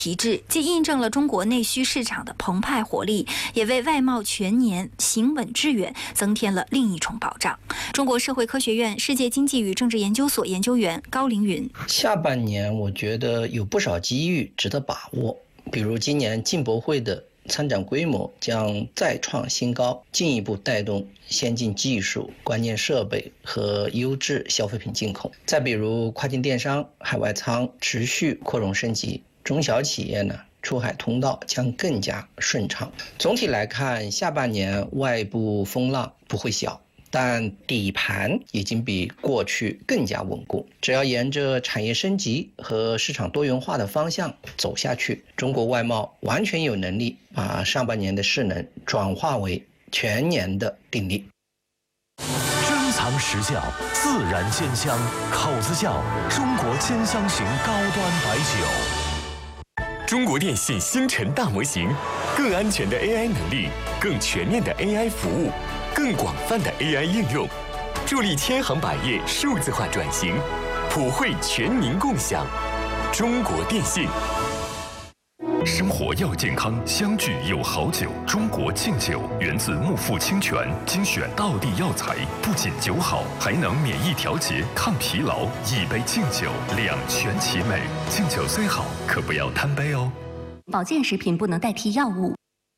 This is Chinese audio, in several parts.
提质，既印证了中国内需市场的澎湃活力，也为外贸全年行稳致远增添了另一重保障。中国社会科学院世界经济与政治研究所研究员高凌云： 下半年我觉得有不少机遇值得把握，比如今年进博会的参展规模将再创新高，进一步带动先进技术、关键设备和优质消费品进口。再比如跨境电商、海外仓持续扩容升级，中小企业呢出海通道将更加顺畅。总体来看，下半年外部风浪不会小，但底盘已经比过去更加稳固。只要沿着产业升级和市场多元化的方向走下去，中国外贸完全有能力把上半年的势能转化为全年的定力。 珍藏实效，自然鲜香，口子窖中国兼香型高端白酒。 中国电信星辰大模型，更安全的 AI 能力，更全面的 AI 服务，更广泛的 AI 应用，助力千行百业数字化转型，普惠全民共享。中国电信。 生活要健康，相聚有好酒。中国敬酒源自木富清泉，精选道地药材，不仅酒好，还能免疫调节、抗疲劳。一杯敬酒，两全其美。敬酒虽好，可不要贪杯哦。 保健食品不能代替药物。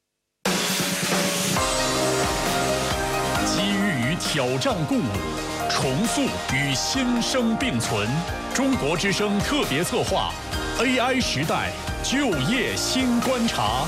机遇与挑战共舞，重塑与新生并存。中国之声特别策划 AI 时代就业新观察。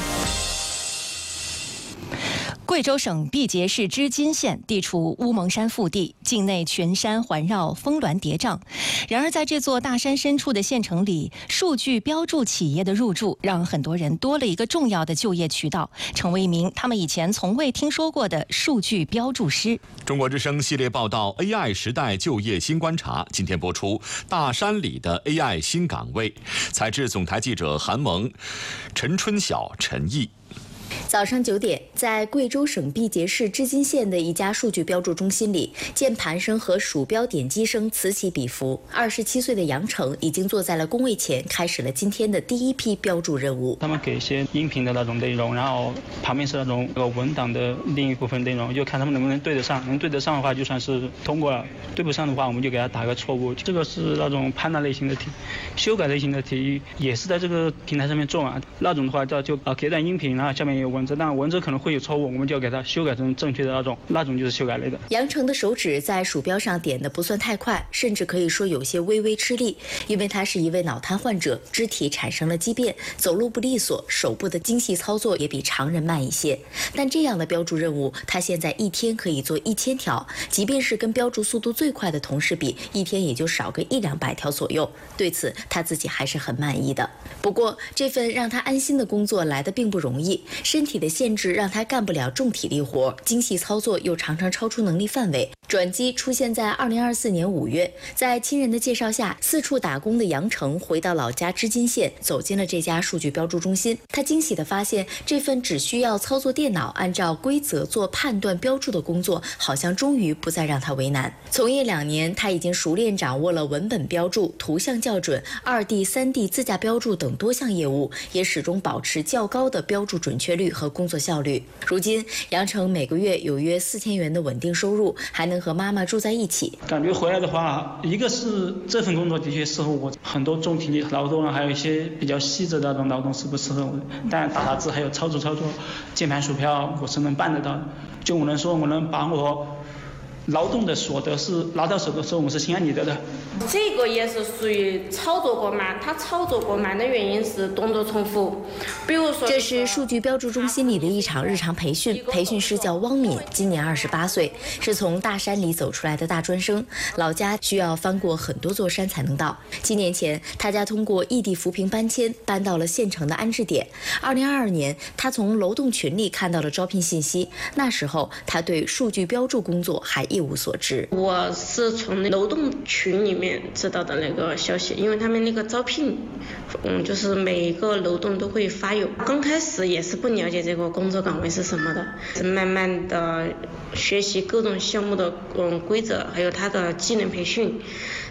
贵州省毕节市织金县地处乌蒙山腹地，境内群山环绕，峰峦叠嶂。然而，在这座大山深处的县城里，数据标注企业的入驻，让很多人多了一个重要的就业渠道，成为一名他们以前从未听说过的数据标注师。 中国之声系列报道 AI 时代就业新观察，今天播出大山里的 AI 新岗位，采制总台记者韩萌、陈春晓、陈毅。 早上9点，在贵州省毕节市织金县的一家数据标注中心里，键盘声和鼠标点击声此起彼伏。27岁的杨成已经坐在了工位前，开始了今天的第一批标注任务。 他们给一些音频的那种内容，然后旁边是那种文档的另一部分内容，就看他们能不能对得上。能对得上的话，就算是通过了；对不上的话，我们就给他打个错误。这个是那种判断类型的题，修改类型的题也是在这个平台上面做完。那种的话就给段音频，然后下面有文字，但文字可能会有错误，我们就要给它修改成正确的那种就是修改类的。 杨成的手指在鼠标上点的不算太快，甚至可以说有些微微吃力，因为他是一位脑瘫患者，肢体产生了畸变，走路不利索，手部的精细操作也比常人慢一些。但这样的标注任务，他现在一天可以做1000条，即便是跟标注速度最快的同事比，一天也就少个100-200条左右。对此，他自己还是很满意的。不过，这份让他安心的工作来得并不容易，身体的限制让他干不了重体力活，精细操作又常常超出能力范围。转机出现在2024年5月，在亲人的介绍下，四处打工的杨成回到老家织金县，走进了这家数据标注中心。他惊喜地发现，这份只需要操作电脑，按照规则做判断标注的工作，好像终于不再让他为难。从业2年，他已经熟练掌握了文本标注、图像校准、2D、3D 自驾标注等多项业务，也始终保持较高的标注准确率和工作效率。如今，杨成每个月有约4000元的稳定收入，还能和妈妈住在一起。 感觉回来的话，一个是这份工作的确适合我，很多重体力劳动还有一些比较细致的那种劳动是不适合我的。但打字还有操作键盘鼠标，我是能办得到的。就我能说，我能把我劳动的所得是拿到手的时候，我是心安理得的。 这个也是属于操作过慢，他操作过慢的原因是动作重复。比如说， 这是数据标注中心里的一场日常培训，培训师叫汪敏，今年28岁，是从大山里走出来的大专生，老家需要翻过很多座山才能到。7年前，他家通过异地扶贫搬迁，搬到了县城的安置点。2022年，他从楼栋群里看到了招聘信息，那时候他对数据标注工作还一无所知。 我是从楼栋群里面知道的那个消息，因为他们那个招聘，就是每个楼栋都会发有。刚开始也是不了解这个工作岗位是什么的，是慢慢的学习各种项目的规则，还有他的技能培训，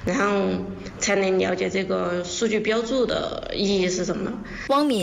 然后才能了解这个数据标注的意义是什么。 汪敏